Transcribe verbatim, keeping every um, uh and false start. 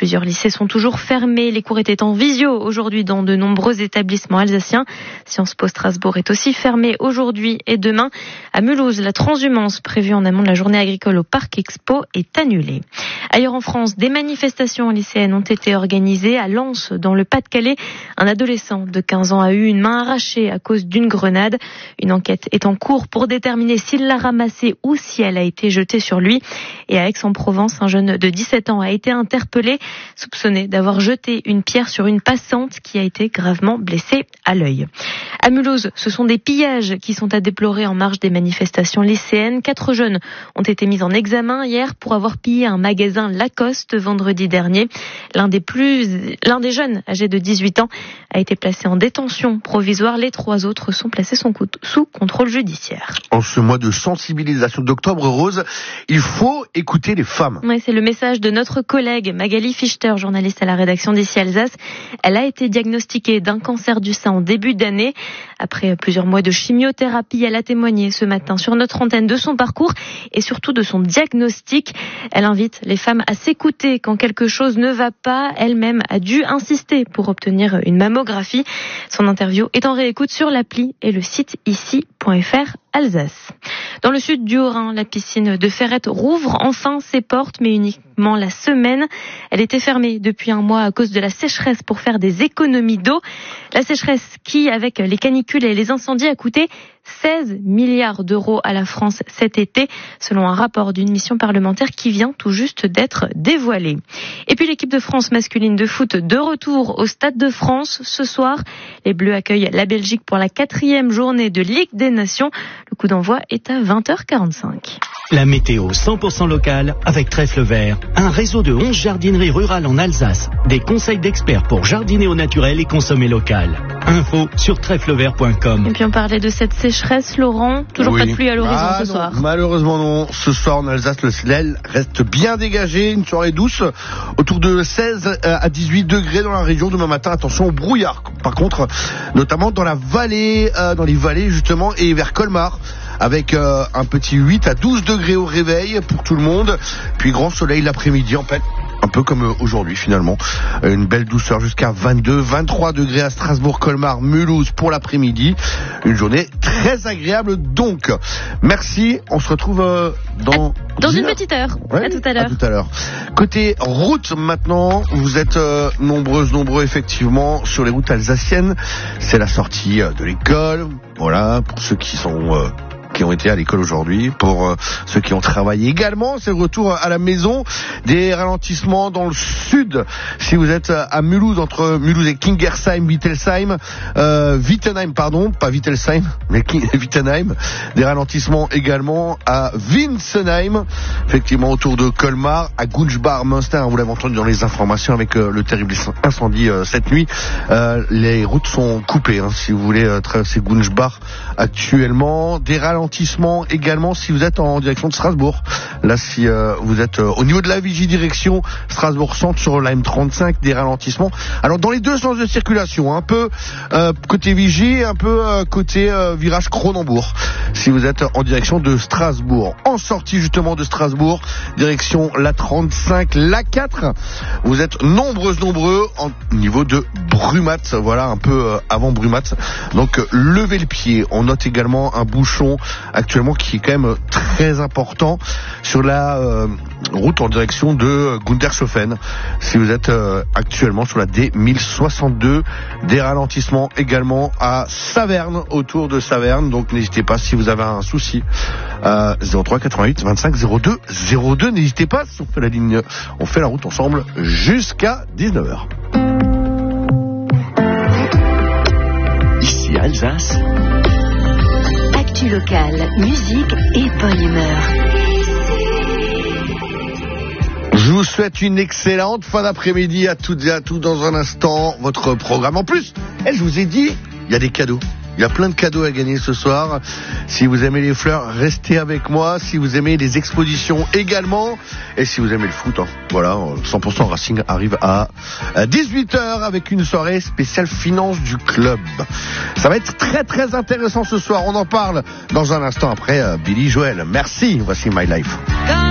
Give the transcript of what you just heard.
Plusieurs lycées sont toujours fermés. Les cours étaient en visio aujourd'hui dans de nombreux établissements alsaciens. Sciences Po Strasbourg est aussi fermée aujourd'hui et demain. À Mulhouse, la transhumance prévue en amont de la journée agricole au Parc Expo est annulée. Ailleurs en France, des manifestations lycéennes ont été organisées. À Lens, dans le Pas-de-Calais, un adolescent de quinze ans a eu une main arrachée à cause d'une grenade. Une enquête est en cours pour déterminer s'il l'a ramassée ou si elle a été jetée sur lui. Et à Aix-en-Provence, un jeune de dix-sept ans a été interpellé, soupçonné d'avoir jeté une pierre sur une passante qui a été gravement blessée à l'œil. À Mulhouse, ce sont des pillages qui sont à déplorer en marge des manifestations lycéennes. Quatre jeunes ont été mis en examen hier pour avoir pillé un magasin Lacoste vendredi dernier. L'un des plus, l'un des jeunes âgés de dix-huit ans a été placé en détention provisoire. Les trois autres sont placés sous contrôle judiciaire. En ce mois de sensibilisation d'Octobre Rose, il faut écouter les femmes. Oui, c'est le message de notre collègue Magali Fichter, journaliste à la rédaction d'Ici Alsace. Elle a été diagnostiquée d'un cancer du sein en début d'année. Après plusieurs mois de chimiothérapie, elle a témoigné ce matin sur notre antenne de son parcours et surtout de son diagnostic. Elle invite les femmes à s'écouter quand quelque chose ne va pas. Elle-même a dû insister pour obtenir une mammographie. Son interview est en réécoute sur l'appli et le site ici point f r Alsace. Dans le sud du Haut-Rhin, la piscine de Ferrette rouvre enfin ses portes, mais uniquement la semaine. Elle était fermée depuis un mois à cause de la sécheresse pour faire des économies d'eau. La sécheresse qui, avec les canicules et les incendies, a coûté seize milliards d'euros à la France cet été, selon un rapport d'une mission parlementaire qui vient tout juste d'être dévoilé. Et puis l'équipe de France masculine de foot de retour au Stade de France ce soir. Les Bleus accueillent la Belgique pour la quatrième journée de Ligue des Nations. Le coup d'envoi est à vingt heures quarante-cinq. La météo cent pour cent locale avec Trèfle Vert, un réseau de onze jardineries rurales en Alsace. Des conseils d'experts pour jardiner au naturel et consommer local. Info sur trèfle vert point com. Et puis on parlait de cette sécheresse, Laurent. Toujours oui. pas de pluie à l'horizon ah ce non, soir. Malheureusement non. Ce soir en Alsace, le ciel reste bien dégagé. Une soirée douce autour de seize à dix-huit degrés dans la région. Demain matin, attention au brouillard. Par contre, notamment dans la vallée, euh, dans les vallées justement et vers Colmar. Avec euh, un petit huit à douze degrés au réveil pour tout le monde. Puis grand soleil l'après-midi en fait. Un peu comme aujourd'hui finalement. Une belle douceur jusqu'à vingt-deux, vingt-trois degrés à Strasbourg, Colmar, Mulhouse pour l'après-midi. Une journée très agréable donc. Merci, on se retrouve euh, dans... Dans une, une petite heure. Ouais, à tout à l'heure. À tout à l'heure. Côté route maintenant, vous êtes euh, nombreuses, nombreux effectivement sur les routes alsaciennes. C'est la sortie euh, de l'école. Voilà, pour ceux qui sont... Euh, qui ont été à l'école aujourd'hui, pour euh, ceux qui ont travaillé également, c'est le retour à la maison, des ralentissements dans le sud, si vous êtes à Mulhouse, entre Mulhouse et Kingersheim, Wittelsheim, euh, Wittenheim, pardon, pas Wittelsheim, mais Wittenheim, des ralentissements également à Winsenheim, effectivement autour de Colmar, à Gunzbach, Münster, vous l'avez entendu dans les informations avec euh, le terrible incendie euh, cette nuit, euh, les routes sont coupées, hein, si vous voulez euh, traverser Gunzbach actuellement, des ralentissements également si vous êtes en direction de Strasbourg. Là, si euh, vous êtes euh, au niveau de la Vigie direction Strasbourg-Centre sur la M trente-cinq, des ralentissements. Alors dans les deux sens de circulation, un peu euh, côté Vigie, un peu euh, côté euh, virage Cronenbourg. Si vous êtes en direction de Strasbourg, en sortie justement de Strasbourg, direction la trente-cinq, la quatre, vous êtes nombreux nombreux en niveau de Brumat. Voilà, un peu euh, avant Brumat. Donc euh, levez le pied. On note également un bouchon actuellement qui est quand même très important sur la euh, route en direction de Gundershofen. Si vous êtes euh, actuellement sur la D mille soixante-deux, des ralentissements également à Saverne, autour de Saverne. Donc n'hésitez pas si vous avez un souci. Euh, zéro trois quatre-vingt-huit vingt-cinq zéro deux zéro deux. N'hésitez pas, on fait la ligne, on fait la route ensemble jusqu'à dix-neuf heures. Ici Alsace. Actu locale, musique et bonne humeur. Je vous souhaite une excellente fin d'après-midi à toutes et à tous. Dans un instant, votre programme. En plus, eh, je vous ai dit, il y a des cadeaux. Il y a plein de cadeaux à gagner ce soir. Si vous aimez les fleurs, restez avec moi. Si vous aimez les expositions également. Et si vous aimez le foot, hein, voilà, cent pour cent Racing arrive à dix-huit heures avec une soirée spéciale finance du club. Ça va être très très intéressant ce soir. On en parle dans un instant après euh, Billy Joel. Merci, voici My Life.